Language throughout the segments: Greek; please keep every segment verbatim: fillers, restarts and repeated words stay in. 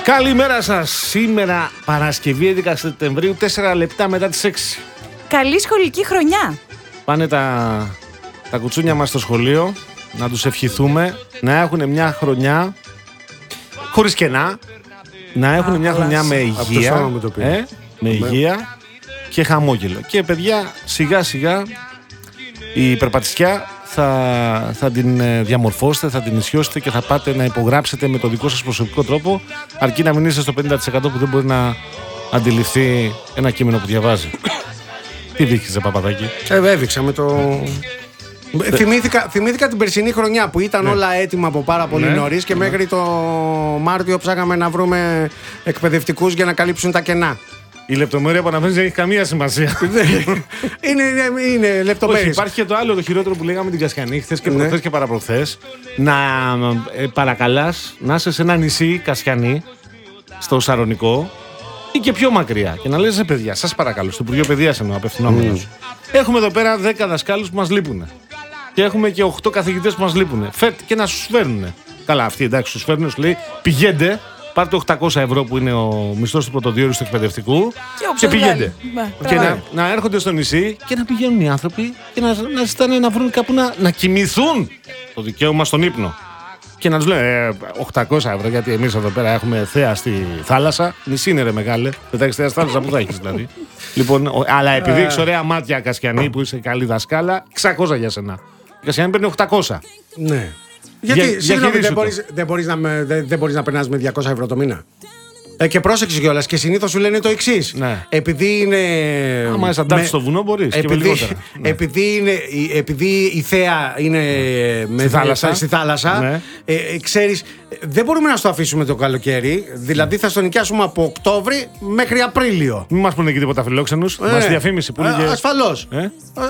Καλημέρα σας. Σήμερα Παρασκευή έντεκα Σεπτεμβρίου, τέσσερα λεπτά μετά τις έξι. Καλή σχολική χρονιά. Πάνε τα, τα κουτσούνια μας στο σχολείο, να τους ευχηθούμε να έχουν μια χρονιά χωρίς κενά, να έχουν μια χρονιά με υγεία, ε, με υγεία και χαμόγελο. Και παιδιά, σιγά σιγά η υπερπατησιά θα, θα την διαμορφώσετε, θα την ισιώσετε και θα πάτε να υπογράψετε με το δικό σας προσωπικό τρόπο, αρκεί να μην είστε στο πενήντα τοις εκατό που δεν μπορεί να αντιληφθεί ένα κείμενο που διαβάζει. Τι δείχνεις, Παπαδάκη? Ε, έδειξα με το... Ε, θυμήθηκα, θυμήθηκα την περσινή χρονιά που ήταν ναι. όλα έτοιμα από πάρα πολύ ναι. νωρίς και ναι. μέχρι το Μάρτιο ψάγαμε να βρούμε εκπαιδευτικούς για να καλύψουν τα κενά. Η λεπτομέρεια που αναφέρεις δεν έχει καμία σημασία. είναι είναι, είναι λεπτομέρειες. Όχι, υπάρχει και το άλλο, το χειρότερο που λέγαμε την Κασιανή χθες και προχθές ναι. και παραπροχθές. Να ε, παρακαλάς να είσαι σε ένα νησί Κασιανή, στο Σαρονικό ή και πιο μακριά. Και να λες, σε παιδιά, σας παρακαλώ, στο Υπουργείο Παιδείας εννοώ απευθυνόμενος. Mm. Έχουμε εδώ πέρα δέκα δασκάλους που μας λείπουν. Και έχουμε και οκτώ καθηγητές που μας λείπουν. Φέρτε και να σου φέρνουν. Καλά, αυτοί εντάξει, σου φέρνουν, σου λέει, πηγαίνετε. Πάρτε οκτακόσια ευρώ που είναι ο μισθός του πρωτοδιορίου του εκπαιδευτικού και, και πηγαίνετε. Μπα, και να, να έρχονται στο νησί και να πηγαίνουν οι άνθρωποι και να, να ζητάνε να βρουν κάπου να, να κοιμηθούν το δικαίωμα στον ύπνο. Και να τους λένε ε, οκτακόσια ευρώ, γιατί εμείς εδώ πέρα έχουμε θέα στη θάλασσα. Νησί είναι ρε μεγάλε, δεν θα έχεις θέα στη θάλασσα που θα έχεις δηλαδή. Λοιπόν, ο, αλλά επειδή έχεις ωραία μάτια Κασιανή που είσαι καλή δασκάλα, εξακόσια για σένα. Η Κασιανή παίρνει οκτακόσια. Ναι. Γιατί για, συγγνώμη, δεν μπορείς, δεν, μπορείς να, δεν, δεν μπορείς να περνάς με διακόσια ευρώ το μήνα. Ε, και πρόσεξε κιόλας, και συνήθως σου λένε το εξής. Ναι. Επειδή είναι. Άμα είσαι αντάψει στο βουνό, μπορείς. Επειδή, και ναι. επειδή, είναι, επειδή η θέα είναι ναι. στη θάλασσα, στη θάλασσα ναι. ε, ε, ξέρεις, δεν μπορούμε να στο αφήσουμε το καλοκαίρι. Δηλαδή θα στο νοικιάσουμε από Οκτώβρη μέχρι Απρίλιο. Μην μας πούνε και τίποτα φιλόξενους. Ε, μας διαφήμιση που λέγε. Ασφαλώς. Ε? Ε,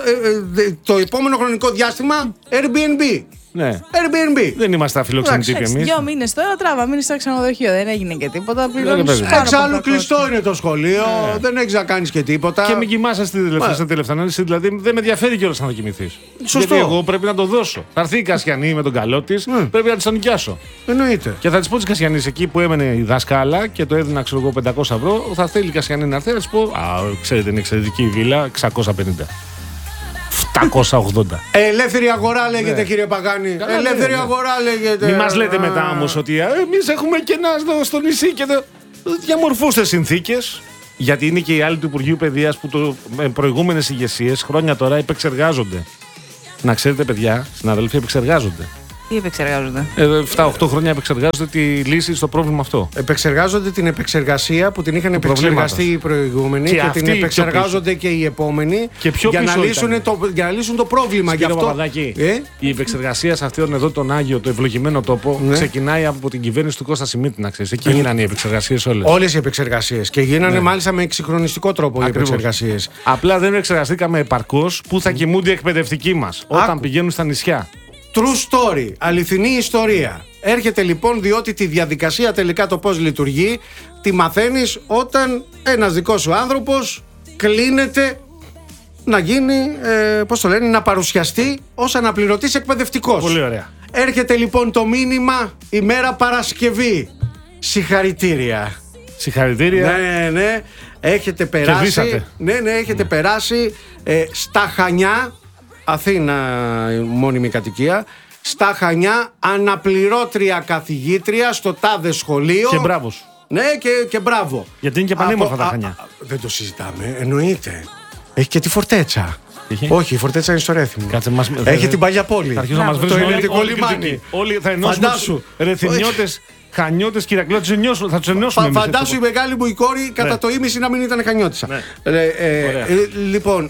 ε, το επόμενο χρονικό διάστημα Airbnb. Ναι. Airbnb. Δεν είμαστε αφιλόξενοι τύποι εμείς. Δύο μήνες τώρα τράβα, μείνεις στο ξενοδοχείο. Δεν έγινε και τίποτα. Εξάλλου κλειστό είναι το σχολείο. Yeah. Δεν έχεις να κάνεις και τίποτα. Και μην κοιμάσαι στην τελευταία, τελευταία ανάλυση. Δηλαδή δεν με ενδιαφέρει κιόλας να κοιμηθείς. Σωστό. Γιατί εγώ πρέπει να το δώσω. Θα έρθει η Κασιανή με τον καλό της, mm. πρέπει να της το νοικιάσω. Εννοείται. Και θα της πω της Κασιανής εκεί που έμενε η δασκάλα και το έδινα ξέρω εγώ πεντακόσια ευρώ. Θα θέλει η Κασιανή να έρθει να της πω, α, ξέρετε, είναι εξαιρετική η βίλα, εξακόσια πενήντα. επτακόσια ογδόντα. Ελεύθερη αγορά λέγεται, ναι. κύριε Παγάνη. Καλά, ελεύθερη ναι. αγορά λέγεται. Μην μας λέτε μετά όμως ότι εμείς έχουμε κενά στο, στο νησί και το... διαμορφώστε συνθήκες. Γιατί είναι και οι άλλοι του Υπουργείου Παιδείας που το, με προηγούμενες ηγεσίες χρόνια τώρα επεξεργάζονται. Να ξέρετε, παιδιά, συναδελφοί, επεξεργάζονται. Τι επεξεργάζονται? εφτά οκτώ χρόνια επεξεργάζονται τη λύση στο πρόβλημα αυτό. Επεξεργάζονται την επεξεργασία που την είχαν επεξεργαστεί οι προηγούμενοι και, και την επεξεργάζονται και οι επόμενοι και πιο για, να λύσουν το, για να λύσουν το πρόβλημα. Γι' αυτό, ε? η επεξεργασία σε αυτόν εδώ τον Άγιο, το ευλογημένο τόπο, ναι. ξεκινάει από την κυβέρνηση του Κώστα Σιμίτη, να ξέρεις. Εκεί γίνανε οι επεξεργασίες όλες. Όλες οι εξυγχρονιστικές. Και γίνανε ναι. μάλιστα με εξυγχρονιστικό τρόπο οι επεξεργασίες. Απλά δεν εξεργαστήκαμε επαρκώς που θα κοιμούνται οι εκπαιδευτικοί μας όταν πηγαίνουν στα νησιά. True story, αληθινή ιστορία. Έρχεται λοιπόν διότι τη διαδικασία τελικά το πώς λειτουργεί τη μαθαίνεις όταν ένας δικός σου άνθρωπος κλείνεται να γίνει, ε, πώς το λένε, να παρουσιαστεί ως αναπληρωτής εκπαιδευτικός. Πολύ ωραία. Έρχεται λοιπόν το μήνυμα ημέρα Παρασκευή. Συγχαρητήρια. Συγχαρητήρια. Ναι, ναι. Έχετε περάσει. Ναι, ναι, έχετε mm. περάσει ε, στα Χανιά. Αθήνα μόνιμη κατοικία. Στα Χανιά αναπληρώτρια καθηγήτρια στο τάδε σχολείο. Και μπράβο. Ναι, και, και μπράβο. Γιατί είναι και πανέμορφα τα Χανιά. Α, δεν το συζητάμε, εννοείται. Έχει και τη Φορτέτσα. Είχε? Όχι, η Φορτέτσα είναι στο Ρέθιμο. Κάτσε, μας... Έχει την Παλιά Πόλη. Θα αρχίσουν να μας βρουν όλοι, όλοι, όλοι θα ενώσουμε Ρεθινιώτες, Χανιώτες, Κυρακλώτες, θα τους ενώσουμε. Φα, φαντάσου η μεγάλη μου η κόρη κατά ναι. το ίμιση να μην ήταν Χανιώτισσα. Ναι. Ε, ε, ε, λοιπόν,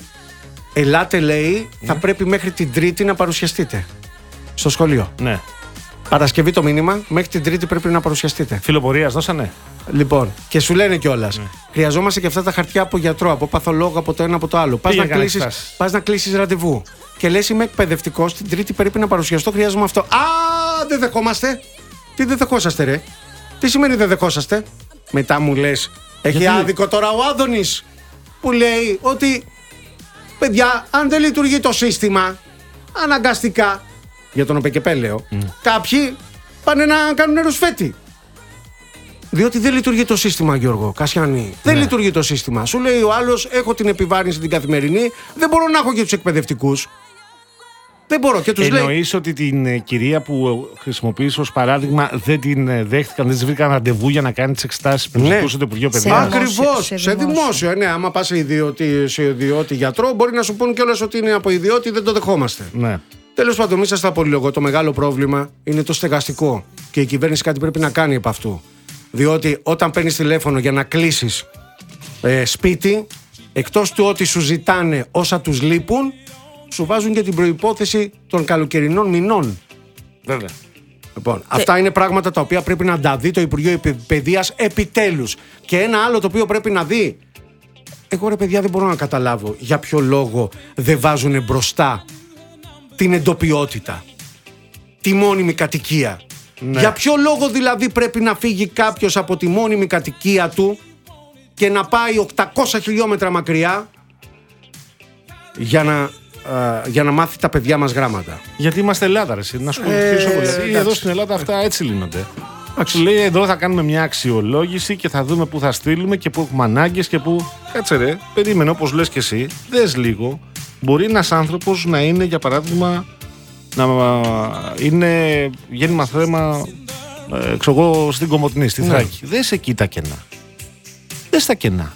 ελάτε λέει, mm. θα πρέπει μέχρι την Τρίτη να παρουσιαστείτε στο σχολείο. Ναι. Παρασκευή το μήνυμα, μέχρι την Τρίτη πρέπει να παρουσιαστείτε. Φιλοπορίας δώσανε. Λοιπόν, και σου λένε κιόλας, ναι. χρειαζόμαστε και αυτά τα χαρτιά από γιατρό, από παθολόγο, από το ένα από το άλλο. Πας να, κλείσεις, πας να κλείσεις ραντεβού. Και λες είμαι εκπαιδευτικός, την Τρίτη πρέπει να παρουσιαστώ, χρειάζομαι αυτό. Α, δεν δεχόμαστε. Τι δεν δεχόσαστε, ρε? Τι σημαίνει δεν δεχόσαστε? Μετά μου λες, έχει γιατί? Άδικο τώρα ο Άδωνης που λέει ότι παιδιά, αν δεν λειτουργεί το σύστημα, αναγκαστικά, για τον ΟΠΕΚΕΠΕ λέω, mm. κάποιοι πάνε να κάνουν ρουσφέτη. Διότι δεν λειτουργεί το σύστημα, Γιώργο Κασιανή. Ναι. Δεν λειτουργεί το σύστημα. Σου λέει ο άλλος, έχω την επιβάρυνση την καθημερινή, δεν μπορώ να έχω και τους εκπαιδευτικούς. Δεν μπορώ και τους λέει. Εννοείς ότι την ε, κυρία που χρησιμοποιείς ως παράδειγμα δεν την ε, δέχτηκαν, δεν της βρήκαν ραντεβού για να κάνει τις εξετάσεις που ζητούσε στο Υπουργείο Παιδείας. Ακριβώς. Σε, σε δημόσιο. Ε, ναι, άμα πας σε ιδιώτη, σε ιδιώτη γιατρό, μπορεί να σου πούν κιόλας ότι είναι από ιδιώτη, δεν το δεχόμαστε. Ναι. Τέλος πάντων, μη σας τα πολυλογώ. Το μεγάλο πρόβλημα είναι το στεγαστικό. Και η κυβέρνηση κάτι πρέπει να κάνει από αυτού. Διότι όταν παίρνεις τηλέφωνο για να κλείσεις ε, σπίτι, εκτός του ότι σου ζητάνε όσα τους λείπουν, σου βάζουν και την προϋπόθεση των καλοκαιρινών μηνών. Βέβαια. Λοιπόν, και... αυτά είναι πράγματα τα οποία πρέπει να τα δει το Υπουργείο Παιδείας επιτέλους. Και ένα άλλο το οποίο πρέπει να δει. Εγώ ρε παιδιά δεν μπορώ να καταλάβω για ποιο λόγο δεν βάζουν μπροστά την εντοπιότητα, τη μόνιμη κατοικία. Ναι. Για ποιο λόγο δηλαδή πρέπει να φύγει κάποιος από τη μόνιμη κατοικία του και να πάει οκτακόσια χιλιόμετρα μακριά για να, α, για να μάθει τα παιδιά μας γράμματα. Γιατί είμαστε Ελλάδα, ρε, να σου ε, ε, εδώ στην Ελλάδα αυτά έτσι λύνονται. Σου λέει εδώ θα κάνουμε μια αξιολόγηση και θα δούμε πού θα στείλουμε και πού έχουμε ανάγκες και πού. Κάτσε ρε, περίμενε όπως λες και εσύ, δες λίγο. Μπορεί ένας άνθρωπος να είναι για παράδειγμα να είναι γέννημα θέμα ε, ξέρω, στην Κομοτηνή, στη Θράκη. Ναι. Δες εκεί τα κενά. Δες τα κενά.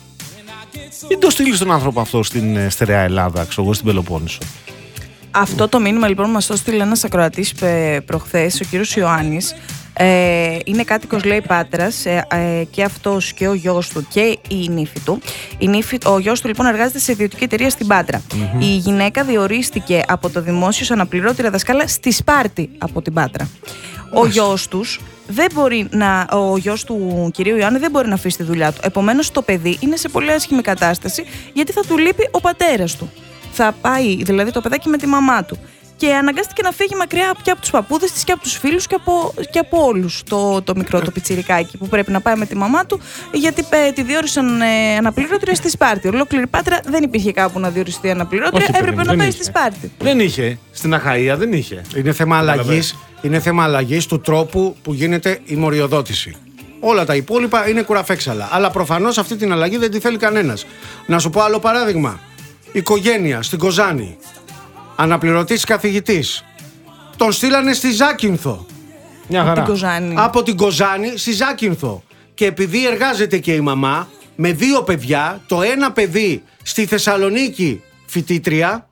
Μην το στείλεις τον άνθρωπο αυτό στην στερεά Ελλάδα, ξέρω, στην Πελοπόννησο. Αυτό το μήνυμα λοιπόν μας το στείλε ένας ακροατής προχθές, ο κύριος Ιωάννης. Ε, είναι κάτοικος, λέει, Πάτρας, ε, ε, και αυτός και ο γιος του και η νύφη του. Η νύφη, ο γιος του λοιπόν εργάζεται σε ιδιωτική εταιρεία στην Πάτρα. Mm-hmm. Η γυναίκα διορίστηκε από το δημόσιο σαν αναπληρώτη δασκάλα στη Σπάρτη από την Πάτρα. Ο γιος τους δεν μπορεί να, ο γιος του κυρίου Ιωάννη δεν μπορεί να αφήσει τη δουλειά του. Επομένως το παιδί είναι σε πολύ άσχημη κατάσταση γιατί θα του λείπει ο πατέρας του. Θα πάει δηλαδή το παιδάκι με τη μαμά του. Και αναγκάστηκε να φύγει μακριά και από τους παππούδες της και από τους φίλους και από, και από όλους το, το μικρό το πιτσιρικάκι που πρέπει να πάει με τη μαμά του, γιατί ε, τη διόρισαν ε, αναπληρώτρια στη Σπάρτη. Ολόκληρη Πάτρα δεν υπήρχε κάπου να διοριστεί αναπληρώτρια, όχι, έπρεπε να πάει είχε. στη Σπάρτη. Δεν είχε. Στην Αχαΐα δεν είχε. Είναι θέμα αλλαγής, είναι θέμα αλλαγής του τρόπου που γίνεται η μοριοδότηση. Όλα τα υπόλοιπα είναι κουραφέξαλα. Αλλά προφανώς αυτή την αλλαγή δεν τη θέλει κανένας. Να σου πω άλλο παράδειγμα. Οικογένεια στην Κοζάνη. Αναπληρωτής καθηγητής. Τον στείλανε στη Ζάκυνθο. Μια χαρά. Από την Κοζάνη. Από την Κοζάνη στη Ζάκυνθο. Και επειδή εργάζεται και η μαμά με δύο παιδιά, το ένα παιδί στη Θεσσαλονίκη φοιτήτρια,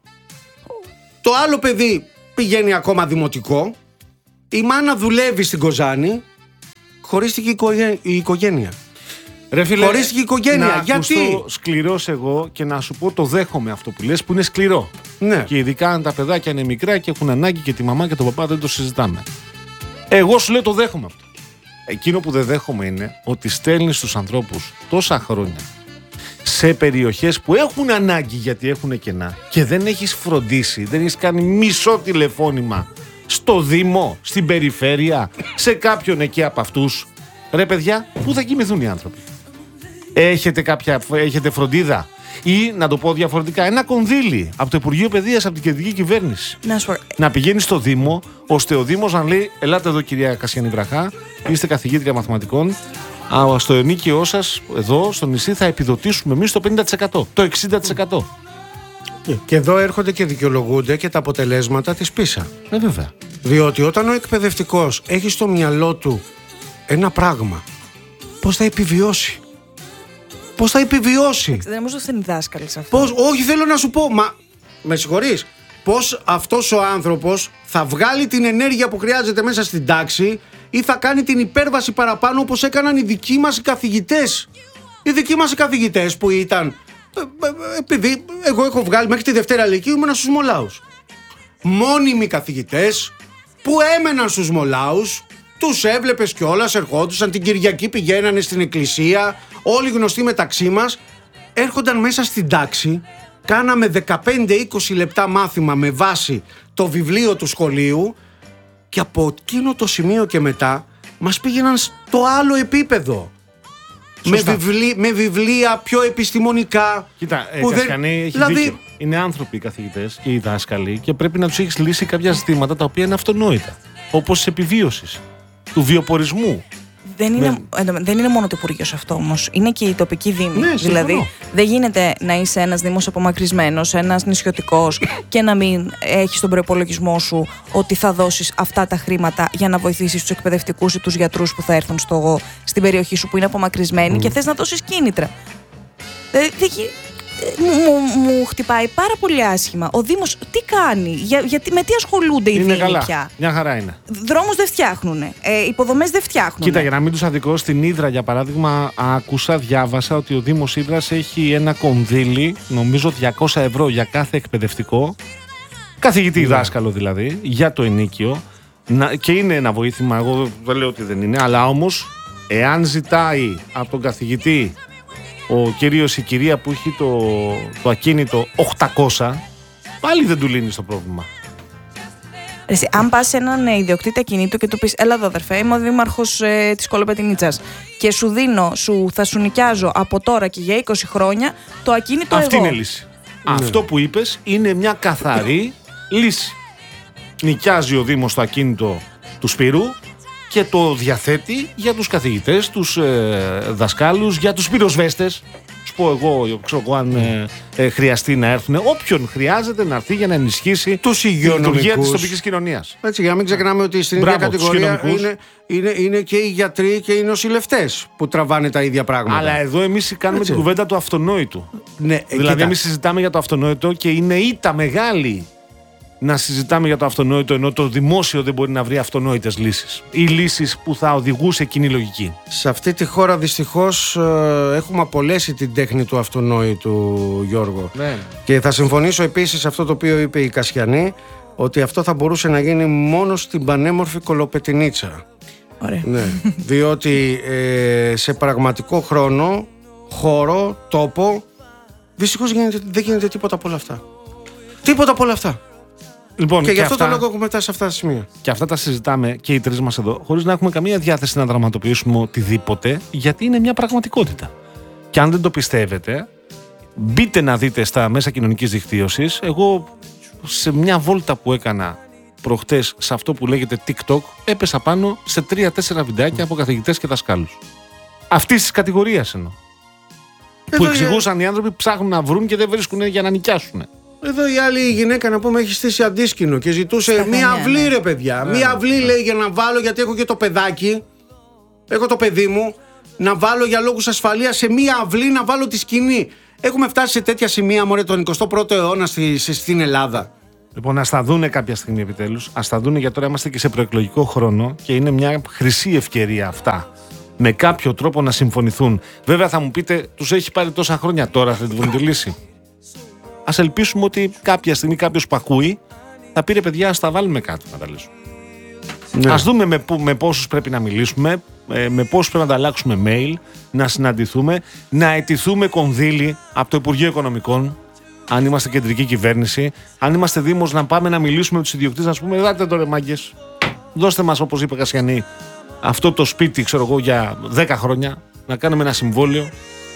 το άλλο παιδί πηγαίνει ακόμα δημοτικό, η μάνα δουλεύει στην Κοζάνη, χωρίστηκε η οικογένεια. Ρε φίλε, χωρίστηκε η οικογένεια. Να γιατί? ακουστώ σκληρός εγώ και να σου πω το δέχομαι αυτό που λες που είναι σκληρό. Ναι. Και ειδικά αν τα παιδάκια είναι μικρά και έχουν ανάγκη και τη μαμά και τον παπά δεν το συζητάμε. Εγώ σου λέω το δέχομαι αυτό. Εκείνο που δεν δέχομαι είναι ότι στέλνεις τους ανθρώπους τόσα χρόνια σε περιοχές που έχουν ανάγκη γιατί έχουν κενά και δεν έχεις φροντίσει, δεν έχεις κάνει μισό τηλεφώνημα στο Δήμο, στην περιφέρεια, σε κάποιον εκεί από αυτούς. Ρε παιδιά, πού θα κοιμηθούν οι άνθρωποι? Έχετε κάποια, έχετε φροντίδα? Ή να το πω διαφορετικά, ένα κονδύλι από το Υπουργείο Παιδείας, από την κεντρική κυβέρνηση. Να, σου... να πηγαίνει στο Δήμο, ώστε ο Δήμος να λέει: ελάτε εδώ, κυρία Κασιανή Βραχά, είστε καθηγήτρια μαθηματικών. Α, στο ενίκαιό σας, εδώ στο νησί, θα επιδοτήσουμε εμείς το πενήντα τοις εκατό, το εξήντα τοις εκατό. Και εδώ έρχονται και δικαιολογούνται και τα αποτελέσματα της πίσα. Ε, βέβαια. Διότι όταν ο εκπαιδευτικός έχει στο μυαλό του ένα πράγμα, πώς θα επιβιώσει? Πώς θα επιβιώσει? Δεν νομίζω ότι είναι δάσκαλοι σε αυτό. Πώς, όχι, θέλω να σου πω, μα με συγχωρείς, πώς αυτός ο άνθρωπος θα βγάλει την ενέργεια που χρειάζεται μέσα στην τάξη ή θα κάνει την υπέρβαση παραπάνω όπως έκαναν οι δικοί μας οι καθηγητές. Οι δικοί μας οι καθηγητές που ήταν, επειδή εγώ έχω βγάλει μέχρι τη Δευτέρα Λυκείου, ήμουνα στους Μολάους. Μόνιμοι καθηγητές που έμεναν στους Μολάους. Τους έβλεπες κιόλας, ερχόντουσαν την Κυριακή, πηγαίνανε στην εκκλησία, όλοι γνωστοί μεταξύ μας, έρχονταν μέσα στην τάξη, κάναμε δεκαπέντε με είκοσι λεπτά μάθημα με βάση το βιβλίο του σχολείου και από εκείνο το σημείο και μετά μας πήγαιναν στο άλλο επίπεδο. Με, βιβλί, με βιβλία πιο επιστημονικά. Κοίτα, ε, Κασιανή, δεν... έχει δηλαδή... δίκιο. Είναι άνθρωποι οι καθηγητές και οι δάσκαλοι και πρέπει να τους έχεις λύσει κάποια ζητήματα τα οποία είναι αυτονόητα. Όπως της επιβίωσης, του βιοπορισμού. Δεν είναι, ναι. δεν είναι μόνο το Υπουργείο αυτό όμως. Είναι και η τοπική δήμη. Ναι, δηλαδή, δεν γίνεται να είσαι ένας δήμος απομακρυσμένος, ένας νησιωτικός και να μην έχεις τον προϋπολογισμό σου ότι θα δώσεις αυτά τα χρήματα για να βοηθήσεις τους εκπαιδευτικούς ή τους γιατρούς που θα έρθουν στο, στην περιοχή σου που είναι απομακρυσμένοι mm. και θες να δώσεις κίνητρα. Δηλαδή, Μου, μου χτυπάει πάρα πολύ άσχημα. Ο Δήμος τι κάνει, για, γιατί, με τι ασχολούνται οι Δήμοι πια. Μια χαρά είναι. Δρόμους δεν φτιάχνουν, ε, υποδομές δεν φτιάχνουν. Κοίτα, για να μην τους αδικώ, στην Ύδρα για παράδειγμα, άκουσα, διάβασα ότι ο Δήμος Ύδρας έχει ένα κονδύλι, νομίζω διακόσια ευρώ για κάθε εκπαιδευτικό, καθηγητή yeah. δάσκαλο δηλαδή, για το ενίκιο. Να, και είναι ένα βοήθημα, εγώ δεν λέω ότι δεν είναι, αλλά όμως, εάν ζητάει από τον καθηγητή ο κυρίος η κυρία που έχει το, το ακίνητο οκτακόσια, πάλι δεν του λύνει το πρόβλημα. Εσύ, αν πας σε έναν ιδιοκτήτη ακινήτου και του πεις έλα εδώ αδερφέ, είμαι ο δήμαρχος ε, της Κολοπετρινίτσας και σου δίνω, σου, θα σου νοικιάζω από τώρα και για είκοσι χρόνια το ακίνητο. Αυτή εγώ. είναι λύση. Ναι. Αυτό που είπες είναι μια καθαρή λύση. Νοικιάζει ο Δήμος το ακίνητο του Σπύρου και το διαθέτει για τους καθηγητές, τους ε, δασκάλους, για τους πυροσβέστες. Σου πω εγώ, ξέρω εγώ, αν ε, ε, χρειαστεί να έρθουν, όποιον χρειάζεται να έρθει για να ενισχύσει τους τη λειτουργία της τοπικής κοινωνίας. Έτσι, για να μην ξεχνάμε ότι στην Μπράβο, ίδια κατηγορία είναι, είναι, είναι και οι γιατροί και οι νοσηλευτές που τραβάνε τα ίδια πράγματα. Αλλά εδώ εμείς κάνουμε Έτσι. την κουβέντα του αυτονόητου. Ναι, δηλαδή, εμείς συζητάμε για το αυτονόητο και είναι ήττα μεγάλη να συζητάμε για το αυτονόητο, ενώ το δημόσιο δεν μπορεί να βρει αυτονόητες λύσεις ή λύσεις που θα οδηγούσε κοινή λογική. Σε αυτή τη χώρα δυστυχώς έχουμε απολέσει την τέχνη του αυτονόητου, Γιώργο. Ναι. Και θα συμφωνήσω επίσης σε αυτό το οποίο είπε η Κασιανή, ότι αυτό θα μπορούσε να γίνει μόνο στην πανέμορφη Κολοπετρινίτσα. Ωραία. Ναι. Διότι ε, σε πραγματικό χρόνο, χώρο, τόπο, δυστυχώς γίνεται, δεν γίνεται τίποτα από όλα αυτά. Τίποτα από όλα αυτά. Λοιπόν, και, και γι' αυτό αυτά, το λόγο έχουμε φτάσει σε αυτά τα σημεία. Και αυτά τα συζητάμε και οι τρεις μας εδώ, χωρίς να έχουμε καμία διάθεση να δραματοποιήσουμε οτιδήποτε, γιατί είναι μια πραγματικότητα. Και αν δεν το πιστεύετε, μπείτε να δείτε στα μέσα κοινωνικής δικτύωσης. Εγώ σε μια βόλτα που έκανα προχτές σε αυτό που λέγεται TikTok, έπεσα πάνω σε τρία-τέσσερα βιντεάκια από καθηγητές και δασκάλους. Αυτής της κατηγορίας εννοώ. Που εξηγούσαν οι άνθρωποι ψάχνουν να βρουν και δεν βρίσκουν για να νοικιάσουν. Εδώ η άλλη γυναίκα, να πούμε, έχει στήσει αντίσκηνο και ζητούσε Στα μία αυλή, ναι. ρε παιδιά. Yeah. Μία αυλή, λέει, για να βάλω, γιατί έχω και το παιδάκι. Έχω το παιδί μου. Να βάλω για λόγους ασφαλείας σε μία αυλή να βάλω τη σκηνή. Έχουμε φτάσει σε τέτοια σημεία, μωρέ, τον εικοστό πρώτο αιώνα στη, στην Ελλάδα. Λοιπόν, ας τα δούνε κάποια στιγμή επιτέλους. Ας τα δούνε, γιατί τώρα είμαστε και σε προεκλογικό χρόνο και είναι μια χρυσή ευκαιρία αυτά. Με κάποιο τρόπο να συμφωνηθούν. Βέβαια, θα μου πείτε, τους έχει πάρει τόσα χρόνια, τώρα θα την βρουν τη λύση. Ας ελπίσουμε ότι κάποια στιγμή κάποιος που ακούει θα πει ρε παιδιά, ας τα βάλουμε κάτω να τα λύσουμε. Ναι. Ας δούμε με, με πόσους πρέπει να μιλήσουμε, με πόσους πρέπει να ανταλλάξουμε mail, να συναντηθούμε, να αιτηθούμε κονδύλι από το Υπουργείο Οικονομικών, αν είμαστε κεντρική κυβέρνηση, αν είμαστε Δήμος, να πάμε να μιλήσουμε με τους ιδιοκτήτες, να σου πούμε, δάτε τώρα μάγκες, δώστε μας, όπως είπε Κασιανή, αυτό το σπίτι, ξέρω εγώ, για δέκα χρόνια, να κάνουμε ένα συμβόλαιο.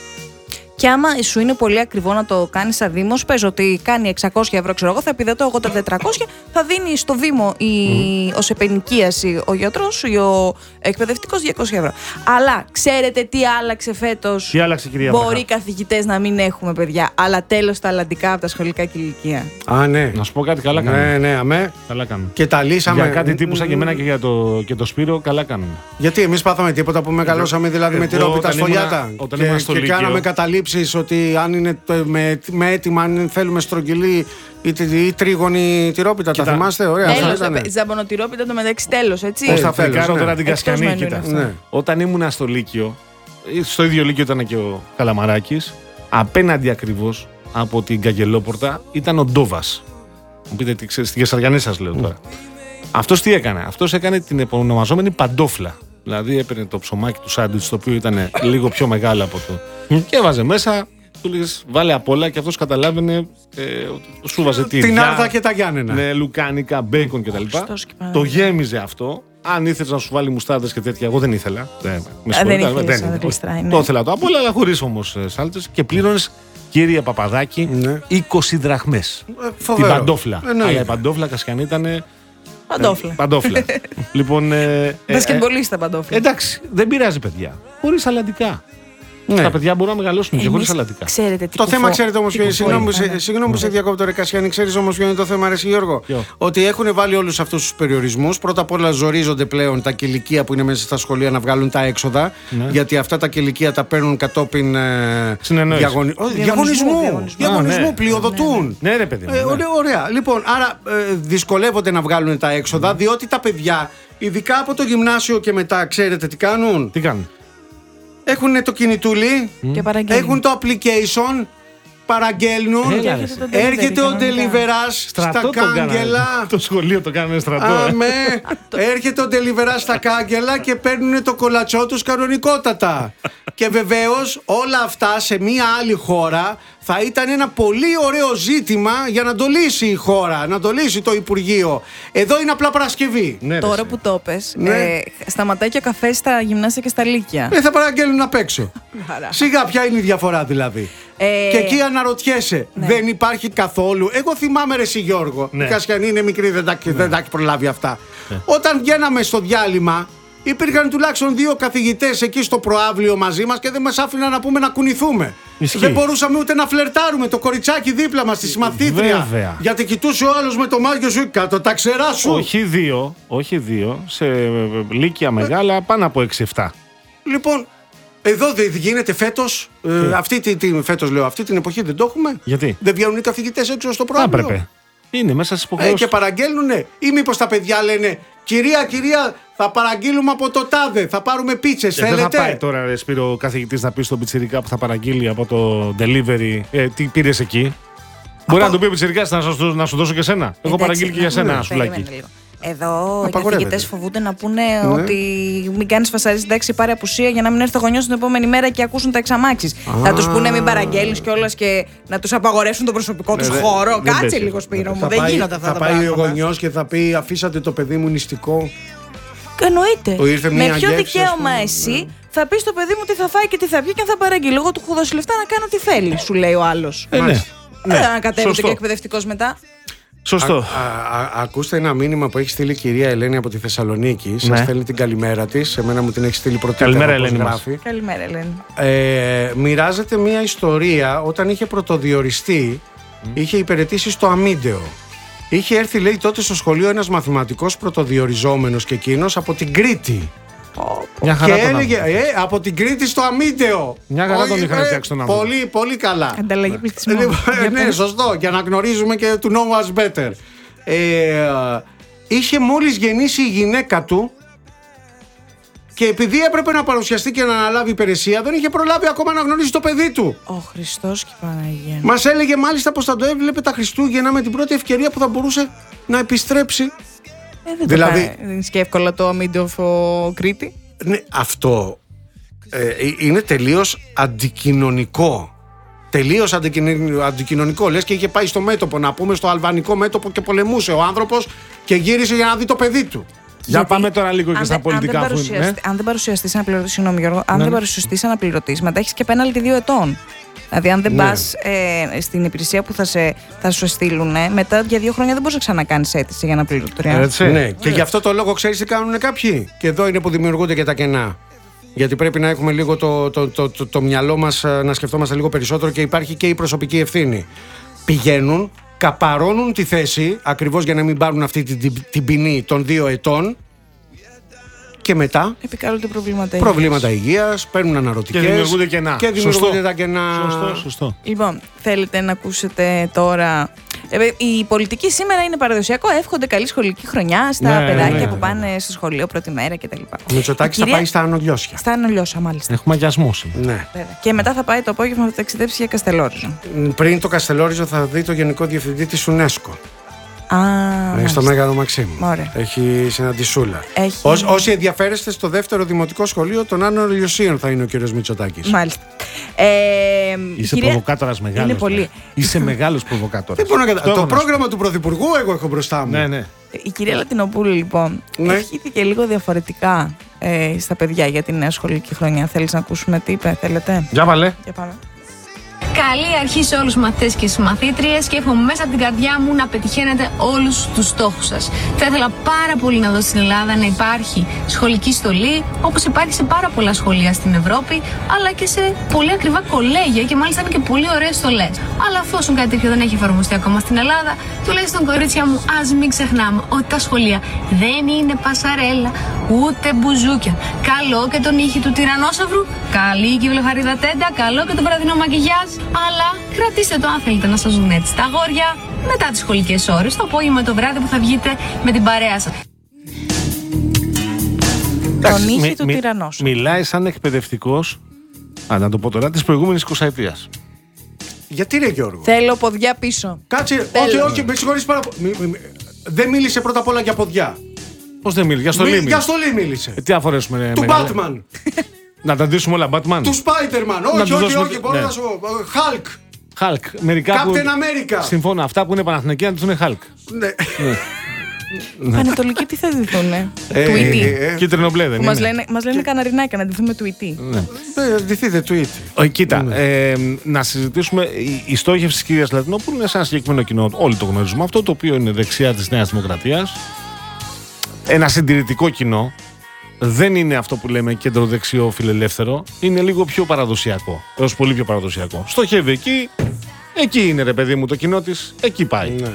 Και άμα σου είναι πολύ ακριβό να το κάνεις σαν Δήμος, πες ότι κάνει εξακόσια ευρώ, ξέρω εγώ, θα επιδετώ εγώ τα τετρακόσια, θα δίνει στο Δήμο η, mm. ως επενοικίαση ο γιατρός ή ο εκπαιδευτικός διακόσια ευρώ. Αλλά ξέρετε τι άλλαξε φέτος? Τι άλλαξε, κυρία Μπορεί Βραχά. καθηγητές να μην έχουμε, παιδιά, αλλά τέλος τα αλλαντικά από τα σχολικά και ηλικία. Α, ναι. Να σου πω κάτι, καλά κάνουμε. Ναι, ναι, αμέ. Καλά κάνουμε. Και τα λύσαμε. Για κάτι τύπου σαν και εμένα και για το, και το Σπύρο, καλά κάνουμε. Γιατί εμείς πάθαμε τίποτα που μεγαλώσαμε, δηλαδή με τη ρόπιτα σχολιάτα. Όταν ήμουν στο και, Λύκειο. Και κάναμε καταλήψεις ότι αν είναι με, με έτοιμα, αν θέλουμε στρογγυλή ή, ή τρίγωνη τυρόπιτα. Κοίτα, τα θυμάστε, ωραία. Τέλος, ζαμπονοτυρόπιτα το μεταξύ, τέλος, έτσι. Πώς θα φρικάρω τώρα την Κασιανή, κοίτα. Ναι. Όταν ήμουν στο Λύκειο, στο ίδιο Λύκειο ήταν και ο Καλαμαράκης, απέναντι ακριβώς από την Καγκελόπορτα ήταν ο Ντόβας. Μου πείτε τι ξέρετε, στη Γεσαριανή σας λέω τώρα. Mm. Αυτός τι έκανε? Αυτός έκανε την επωνομαζόμενη παντόφλα. Δηλαδή έπαιρνε το ψωμάκι του σάντουιτς, το οποίο ήταν λίγο πιο μεγάλο από το. Mm. Και έβαζε μέσα. Του λέγες βάλε απ' όλα και αυτός καταλάβαινε ε, σου βάζε τυριά, την άρδα και τα Γιάννενα, ναι, λουκάνικα, μπέικον κτλ. Το γέμιζε αυτό. Αν ήθελες να σου βάλει μουστάρδες και τέτοια, εγώ δεν ήθελα. Δεν, με δεν ήθελες, δεν ήθελα. Το ήθελα το απ' όλα, αλλά χωρίς όμως σάλτσες. Και πλήρωνες, κύριε Παπαδάκη, ναι. είκοσι δραχμές. Ε, την παντόφλα. Ε, αλλά η παντόφλα, Κασιανή, ήταν Παντόφλα. Παντόφλα. Λοιπόν. Μπασκετμπολίστα παντόφλα. Εντάξει, δεν πειράζει, παιδιά. Χωρίς αλλαντικά. Ναι. Τα παιδιά μπορούν να μεγαλώσουν και χωρίς αλλαντικά. Ξέρετε τι το κουφό, θέμα, ξέρετε όμως, συγγνώμη ναι. που σε διακόπτω, ρε Κασιάνη, ξέρεις όμως ποιο είναι το θέμα, ρε Γιώργο. Ποιο? Ότι έχουν βάλει όλους αυτούς τους περιορισμούς. Πρώτα απ' όλα, ζορίζονται πλέον τα κηλικεία που είναι μέσα στα σχολεία να βγάλουν τα έξοδα. Ναι. Γιατί αυτά τα κηλικεία τα παίρνουν κατόπιν ε, διαγωνι... διαγωνισμού. Διαγωνισμού, διαγωνισμού ναι. Πλειοδοτούν. Ναι, ναι, ναι, παιδί μου, ναι. Ε, ωραία, ωραία. Λοιπόν, άρα ε, δυσκολεύονται να βγάλουν τα έξοδα, mm. διότι τα παιδιά, ειδικά από το γυμνάσιο και μετά, ξέρετε τι κάνουν. Τι κάνουν. Έχουν το κινητούλι, mm. έχουν το application, παραγγέλνουν, Έλα, έρχεται ο deliverás στα κάγκελα. Το σχολείο το κάνουμε στρατό. Αμέ, έρχεται ο deliverás στα κάγκελα και παίρνουν το κολατσό τους κανονικότατα. Και βεβαίως όλα αυτά σε μία άλλη χώρα θα ήταν ένα πολύ ωραίο ζήτημα για να το λύσει η χώρα, να το λύσει το Υπουργείο. Εδώ είναι απλά Παρασκευή. Ναι, τώρα που το πες, ναι. ε, σταματάει και ο καφές στα γυμνάσια και στα λύκεια. Ε, θα παραγγέλνουν απ' έξω. Σιγά, ποια είναι η διαφορά δηλαδή. Ε, και εκεί αναρωτιέσαι, ναι. δεν υπάρχει καθόλου. Εγώ θυμάμαι, ρε εσύ Γιώργο, ναι. η Κασιανή είναι μικρή, δεν τα, ναι. δεν τα έχει προλάβει αυτά. Ναι. Όταν βγαίναμε στο διάλειμμα, υπήρχαν τουλάχιστον δύο καθηγητές εκεί στο προαύλιο μαζί μας και δεν μας άφηναν να πούμε να κουνηθούμε. Ισχύει. Δεν μπορούσαμε ούτε να φλερτάρουμε το κοριτσάκι δίπλα μας, τη συμμαθήτρια. Βέβαια. Γιατί κοιτούσε ο άλλος με το μάγιο σου κάτω, τα ξερά σου. Όχι δύο, όχι δύο, σε λύκεια μεγάλα πάνω από έξι εφτά. Λοιπόν, εδώ δεν γίνεται φέτος, ε, αυτή τη, τη, φέτος λέω, αυτή την εποχή δεν το έχουμε. Γιατί? Δεν βγαίνουν οι καθηγητές έξω στο προαύλιο. Θα έπρεπε. Είναι μέσα στις υποχρεώσεις. Ε, και παραγγέλνουνε. Ή μήπως τα παιδιά λένε, κυρία, κυρία, θα παραγγείλουμε από το τάδε, θα πάρουμε πίτσες, ε, θέλετε. Δεν θα πάει τώρα, ρε Σπύρο, ο καθηγητής να πει στον πιτσιρικά που θα παραγγείλει από το delivery, ε, τι πήρες εκεί. Μπορεί να του πει ο πιτσιρικάς να, να σου δώσω και σένα. Εγώ παραγγείλει και για σένα ένα σουλάκι. Εδώ οι καθηγητές φοβούνται να πούνε ναι. ότι μην κάνεις φασαρίες, εντάξει, πάρε απουσία για να μην έρθει ο γονιός την επόμενη μέρα και ακούσουν τα εξαμάξεις. Θα τους πούνε μην παραγγέλνεις κιόλας και να τους απαγορεύσουν τον προσωπικό τους ναι, χώρο. Δεν Κάτσε λίγο, Σπύρο μου, δεν γίνονται αυτά θα τα πάει πράγματα. Ο γονιός και θα πει αφήσατε το παιδί μου νηστικό. Εννοείται. Με ποιο δικαίωμα εσύ θα πει στο παιδί μου τι θα φάει και τι θα πιει και αν θα παραγγείλει. Εγώ του έχω δώσει λεφτά να κάνω τι θέλει, σου λέει ο άλλος. Ε, ναι. Δεν ανακατεύεται και εκπαιδευτικός μετά. Σωστό. Α, α, α, ακούστε ένα μήνυμα που έχει στείλει η κυρία Ελένη από τη Θεσσαλονίκη. Ναι. Σας στέλνει την καλημέρα της. Εμένα μου την έχει στείλει πρωτήτερα. Καλημέρα, Ελένη. Γράφει. Καλημέρα, Ελένη. Ε, μοιράζεται μια ιστορία όταν είχε πρωτοδιοριστεί, mm. είχε υπηρετήσει στο Αμίντεο. Είχε έρθει, λέει, τότε στο σχολείο ένας μαθηματικός πρωτοδιοριζόμενος και εκείνος από την Κρήτη. Μια χαρά και τον έλεγε, ε, από την Κρήτη στο Αμίντεο. Μια χαρά τον είχαν φτιάξει τον άνθρωπο. Πολύ, πολύ καλά. Ανταλλαγή πληθυσμού. Ναι, σωστό. Για να γνωρίζουμε και to know us better. Ε, είχε μόλις γεννήσει η γυναίκα του και επειδή έπρεπε να παρουσιαστεί και να αναλάβει υπηρεσία, δεν είχε προλάβει ακόμα να γνωρίσει το παιδί του. Ο Χριστός και η Παναγία. Μας έλεγε μάλιστα πως θα το έβλεπε τα Χριστούγεννα με την πρώτη ευκαιρία που θα μπορούσε να επιστρέψει. Ε, δεν δηλαδή, το δεν είναι και εύκολα το Αμίντεο Κρήτη. Ναι, αυτό ε, είναι τελείως αντικοινωνικό. Τελείως αντικοινωνικό. Λες και είχε πάει στο μέτωπο, να πούμε στο αλβανικό μέτωπο και πολεμούσε ο άνθρωπος και γύρισε για να δει το παιδί του. Για γιατί πάμε τώρα λίγο και στα πολιτικά. Αν δεν, αφού, ναι. αν δεν παρουσιαστείς αναπληρωτής, συγγνώμη Γιώργο, αν ναι. δεν παρουσιαστείς αναπληρωτής, μετά έχεις και πέναλτι δύο ετών. Δηλαδή, αν δεν ναι. πας ε, στην υπηρεσία που θα, σε, θα σου στείλουν, ε, μετά για δύο χρόνια δεν μπορείς να ξανακάνεις αίτηση για αναπληρωτρία. Έτσι. Ναι. ναι. Και γι' αυτό το λόγο ξέρεις τι κάνουν κάποιοι. Και εδώ είναι που δημιουργούνται και τα κενά. Γιατί πρέπει να έχουμε λίγο το, το, το, το, το μυαλό μας να σκεφτόμαστε λίγο περισσότερο και υπάρχει και η προσωπική ευθύνη. Πηγαίνουν, καπαρώνουν τη θέση ακριβώς για να μην πάρουν αυτή την, την, την ποινή των δύο ετών. Και μετά επικαλούνται προβλήματα, προβλήματα υγείας, παίρνουν αναρωτικές και δημιουργούνται κενά. Και δημιουργούνται τα κενά. Σωστό, σωστό. Λοιπόν, θέλετε να ακούσετε τώρα. Η πολιτική σήμερα είναι παραδοσιακό. Εύχονται καλή σχολική χρονιά στα ναι, παιδάκια ναι, που πάνε στο σχολείο πρώτη μέρα κτλ. Ο Μητσοτάκης θα πάει στα Ανολιώσια. Στα Ανολιώσια, μάλιστα. Έχουμε αγιασμό. Ναι. Και μετά θα πάει το απόγευμα να ταξιδέψει για Καστελόριζο. Πριν το Καστελόριζο θα δει το Γενικό Διευθυντή της UNESCO. Ah, στο Μέγαρο Μαξίμου. Ωραία. Έχει συναντησούλα. Έχει... Ως, όσοι ενδιαφέρεστε στο δεύτερο δημοτικό σχολείο των Άνω Ηλιοσίων θα είναι ο κύριος Μητσοτάκης. Μάλιστα. Ε, Είσαι κυρία... προβοκάτορας μεγάλος. Είναι πολύ. Είσαι μεγάλος προβοκάτορας. Δεν μπορώ να κατα... Το πρόγραμμα του Πρωθυπουργού εγώ έχω μπροστά μου. Ναι, ναι. Η κυρία Λατινοπούλου λοιπόν ναι. ευχήθηκε λίγο διαφορετικά ε, στα παιδιά για την νέα σχολική χρονιά. Θέλεις να ακούσουμε τι είπε, θέλετε? Για βάλε. Για πάμε. Καλή αρχή σε όλους τους μαθητές και τις μαθήτριες και εύχομαι μέσα από την καρδιά μου να πετυχαίνετε όλους τους στόχους σας. Θα ήθελα πάρα πολύ να δω στην Ελλάδα να υπάρχει σχολική στολή, όπως υπάρχει σε πάρα πολλά σχολεία στην Ευρώπη, αλλά και σε πολύ ακριβά κολέγια και μάλιστα είναι και πολύ ωραίες στολές. Αλλά αφόσον κάτι τέτοιο δεν έχει εφαρμοστεί ακόμα στην Ελλάδα, τουλάχιστον κορίτσια μου, ας μην ξεχνάμε ότι τα σχολεία δεν είναι πασαρέλα ούτε μπουζούκια. Καλό και τον ήχη του τυρανόσαυρου, καλή και η βλεφαρίδα τέντα, καλό και το βραδινό μακιγιάζ. Αλλά κρατήστε το αν θέλετε να σας δουν έτσι τα αγόρια μετά τις σχολικές ώρες, το απόγευμα το βράδυ που θα βγείτε με την παρέα σας. Τον ήχη μι, του μι, τυρανόσαυρου. Μιλάει σαν εκπαιδευτικός, α, να το πω τώρα, της προηγούμενης εικοσαετίας. Γιατί ρε Γιώργο? Θέλω ποδιά πίσω. Κάτσε, όχι, όχι, με συγχωρείς πάρα πολύ. Δεν μίλησε πρώτα απ' όλα για ποδιά. Πώς δεν μίλησε, για στολή μίλησε. Για στολή μίλησε. Ε, τι αφορέσουμε, Του Batman. Να τα ντύσουμε όλα Batman. Του Spider-Man. Όχι, όχι, όχι, μπορώ να σου πω. Hulk. Hulk. Μερικά Captain που... America. Συμφωνώ. Αυτά που είναι Παναθηναϊκοί να ντύσουν Hulk. Ναι. Πανετολικοί τι θα ντυθούνε? Ε, Tweety. ε, ε. Κίτρινο μπλε δεν Που μας είναι. λένε, μας λένε καναρινάκια να ντυθούμε Tweety. Ναι. Ε, Ντυθείτε tweet. Όχι, κοίτα, ε, να συζητήσουμε. Η, η στόχευση της κυρίας Λατινόπουλου είναι σε ένα συγκεκριμένο κοινό. Όλοι το γνωρίζουμε αυτό, το οποίο είναι δεξιά της Νέας Δημοκρατίας. Ένα συντηρητικό κοινό. Δεν είναι αυτό που λέμε κεντροδεξιό φιλελεύθερο. Είναι λίγο πιο παραδοσιακό. Έως πολύ πιο παραδοσιακό. Στοχεύει εκεί. Εκεί είναι, ρε παιδί μου, το κοινό της. Εκεί πάει. Ναι.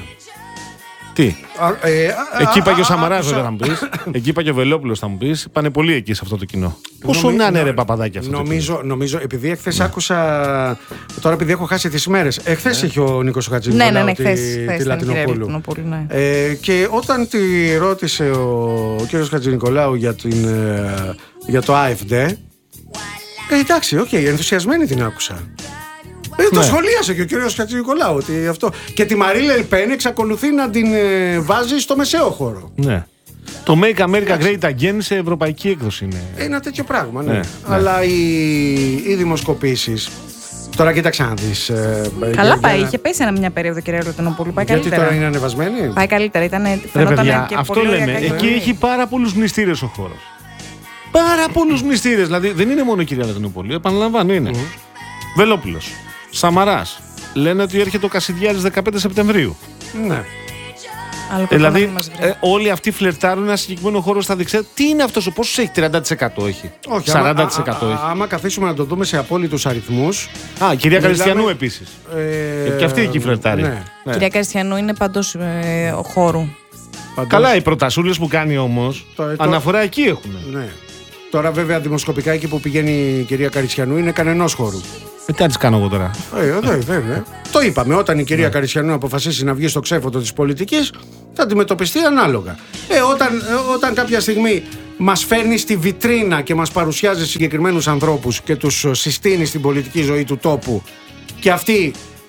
Τι. Α, ε, α, Εκεί α, πάει και ο α, Σαμαράς, άκουσα. βέβαια, θα μου πεις. Εκεί πάει και ο Βελόπουλος, θα μου πεις. Πάνε πολύ εκεί σε αυτό το κοινό. Πόσο Νομι- να είναι, νο- ρε παπαδάκι αυτό. το Νομίζω, νομίζω, επειδή εχθές άκουσα. Τώρα, επειδή έχω χάσει τις μέρες. Εχθές είχε ο Νίκος Ναι, Χατζηνικολάου ναι, ναι, τη, χθες. τη Χθες ήταν η κυρία Λατινοπούλου. Λατινοπούλου, ναι. Ε, και όταν τη ρώτησε ο, ο κύριος Χατζηνικολάου για, την, ε, για το AfD, ε, εντάξει, οκ, okay, ενθουσιασμένη την άκουσα. Ε, το Ναι. σχολίασε και ο κύριος Χατζηνικολάου ότι αυτό. Και τη Μαρή Λε-Πεν εξακολουθεί να την ε, βάζει στο μεσαίο χώρο. Ναι. Το Make America Great Again σε ευρωπαϊκή έκδοση είναι. Ε, ένα τέτοιο πράγμα, ναι. Ναι, Αλλά οι, οι δημοσκοπήσεις. Τώρα κοίταξε να δεις. Ε, Καλά για- πάει, για- είχε πέσει ένα, μια περίοδο κυρία Λατινοπούλου. Πάει Γιατί καλύτερα. τώρα είναι ανεβασμένη. Πάει καλύτερα. Ήταν, Ρε φαινόταν παιδιά, και αυτό πολύ λέμε. ωραία Εκεί καλή. έχει πάρα πολλούς μνηστήρες ο χώρος. Πάρα πολλούς μνηστήρες. Δηλαδή δεν είναι μόνο η κυρία Λατινοπούλου. Επαναλαμβάνω, είναι. Βελόπουλος. Σαμαράς. Λένε ότι έρχεται ο Κασιδιάρης δεκαπέντε Σεπτεμβρίου. Ναι. Αλλά προφανώς Δηλαδή δεν μας βρει. ε, όλοι αυτοί φλερτάρουν ένα συγκεκριμένο χώρο στα δεξιά. Τι είναι αυτός, πόσο έχει, τριάντα τοις εκατό έχει. Όχι, σαράντα τοις εκατό άμα, α, έχει. α, άμα καθίσουμε να το δούμε σε απόλυτους αριθμούς. Α, η κυρία μιλάμε- Καριστιανού επίσης. Ε, Και αυτή εκεί φλερτάρει. Ναι. Ναι. Κυρία Καριστιανού είναι παντός ε, ο χώρου. Παντός- Καλά, οι προτασούλες που κάνει όμως Το- το- αναφορά εκεί έχουν. Ναι. Τώρα, βέβαια, δημοσκοπικά εκεί που πηγαίνει η κυρία Καριστιανού είναι κανενός χώρου. Ε, τι να τις κάνω εγώ τώρα. Ε, δεν, δεν, ναι. Το είπαμε. Όταν η κυρία Καριστιανού αποφασίσει να βγει στο ξέφωτο της πολιτικής, θα αντιμετωπιστεί ανάλογα. Ε, όταν, ε, όταν κάποια στιγμή μας φέρνει στη βιτρίνα και μας παρουσιάζει συγκεκριμένους ανθρώπους και τους συστήνει στην πολιτική ζωή του τόπου και αυτοί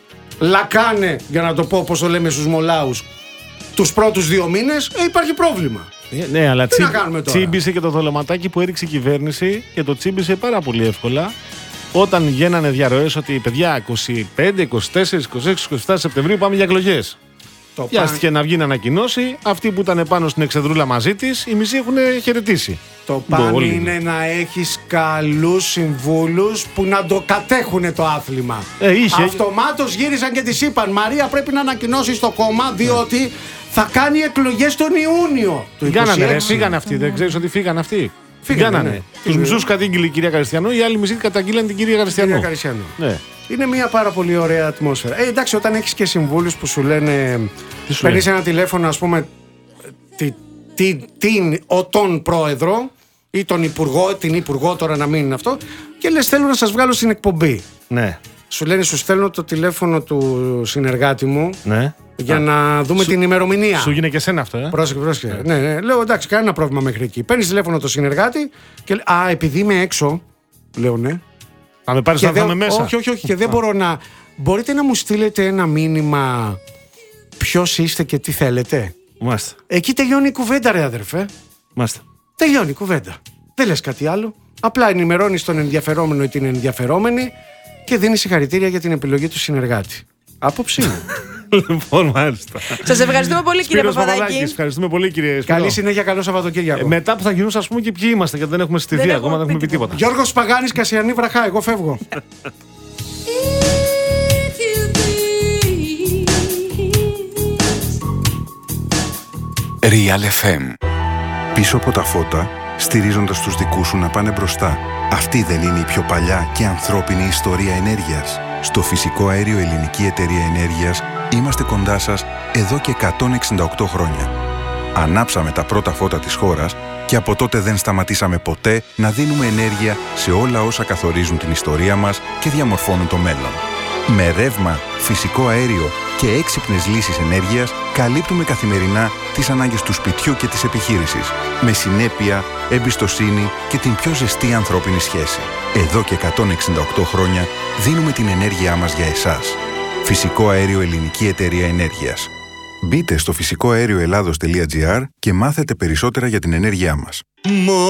λακάνε, για να το πω όπως το λέμε στους μολάους, τους πρώτους δύο μήνες, ε, υπάρχει πρόβλημα. Ε, ναι, αλλά Τι τσι, να κάνουμε τώρα? τσίμπησε και το δολωματάκι που έριξε η κυβέρνηση και το τσίμπησε πάρα πολύ εύκολα. Όταν γίνανε διαρροές ότι παιδιά είκοσι πέντε, είκοσι τέσσερα, είκοσι έξι, είκοσι επτά Σεπτεμβρίου πάμε για εκλογές. Το Πιάστηκε να βγει να ανακοινώσει. Αυτοί που ήταν πάνω στην εξεδρούλα μαζί της, οι μισοί έχουν χαιρετήσει. Το Το παν όλοι. είναι να έχεις καλούς συμβούλους που να το κατέχουν το άθλημα. Ε, είχε. Αυτομάτως γύρισαν και της είπαν Μαρία, πρέπει να ανακοινώσεις το κόμμα διότι θα κάνει εκλογές τον Ιούνιο του Κάνανε, ρε, είκοσι έξι. φύγανε αυτοί. Δεν ξέρεις ότι φύγανε αυτοί. Φύγανε, Κάνανε. ναι. Τους Τι- μισούς κατήγγειλε η κυρία Καριστιανού, οι άλλοι μισοί καταγγείλαν την κυρία Καριστιανού. Κυρία Καριστιανού. Ναι. Είναι μια πάρα πολύ ωραία ατμόσφαιρα. Ε, εντάξει, όταν έχεις και συμβούλους που σου λένε. Τι σου Παίρνεις λένε? ένα τηλέφωνο, ας πούμε, τι, τι, την, ο τον πρόεδρο ή τον υπουργό, την υπουργό, τώρα να μην είναι αυτό, και λες θέλω να σας βγάλω στην εκπομπή. Ναι. Σου λένε, σου στέλνω το τηλέφωνο του συνεργάτη μου Ναι. για Α, να δούμε σου- την ημερομηνία. Σου γίνει και σένα αυτό, ε. Πρόσεχε, πρόσεχε. Ναι, ναι. Λέω εντάξει, κανένα πρόβλημα μέχρι εκεί. Παίρνει τηλέφωνο το συνεργάτη και λέει α, επειδή είμαι έξω. Λέω ναι. Θα με πάρεις Και να θα δεν- είμαι μέσα. Όχι, όχι, όχι. Και δεν μπορώ να. Μπορείτε να μου στείλετε ένα μήνυμα ποιος είστε και τι θέλετε. Μάλιστα. Εκεί τελειώνει η κουβέντα, ρε αδερφέ. Μάλιστα. Τελειώνει η κουβέντα. Δεν λες κάτι άλλο. Απλά ενημερώνεις τον ενδιαφερόμενο ή την ενδιαφερόμενη και δίνεις συγχαρητήρια για την επιλογή του συνεργάτη. Άποψή μου. Λοιπόν, μάλιστα. Σας ευχαριστούμε πολύ κύριε Σπύρος Παπαδάκη. Παπαδάκης, ευχαριστούμε πολύ κύριε Σπύρο. Καλή συνέχεια, καλό Σαββατοκύριακο. Ε, μετά που θα γίνουν, ας πούμε και ποιοι είμαστε, γιατί δεν έχουμε στηθεί Δεν ακόμα, έχουμε δεν έχουμε πει πει τίποτα. Γιώργος Παγάνης, Κασιανή Βραχά, εγώ φεύγω. Real εφ εμ. Πίσω από τα φώτα, στηρίζοντας τους δικούς σου να πάνε μπροστά. Αυτή δεν είναι η πιο παλιά και ανθρώπινη ιστορία ενέργειας? Στο Φυσικό Αέριο Ελληνική Εταιρεία Ενέργειας είμαστε κοντά σας εδώ και εκατόν εξήντα οκτώ χρόνια. Ανάψαμε τα πρώτα φώτα της χώρας και από τότε δεν σταματήσαμε ποτέ να δίνουμε ενέργεια σε όλα όσα καθορίζουν την ιστορία μας και διαμορφώνουν το μέλλον. Με ρεύμα, φυσικό αέριο και έξυπνες λύσεις ενέργειας καλύπτουμε καθημερινά τις ανάγκες του σπιτιού και της επιχείρησης, με συνέπεια, εμπιστοσύνη και την πιο ζεστή ανθρώπινη σχέση. Εδώ και εκατόν εξήντα οκτώ χρόνια δίνουμε την ενέργειά μας για εσάς. Φυσικό Αέριο Ελληνική Εταιρεία Ενέργειας. Μπείτε στο φυσικό αέριο ελλάδος τελεία τζι άρ και μάθετε περισσότερα για την ενέργειά μας.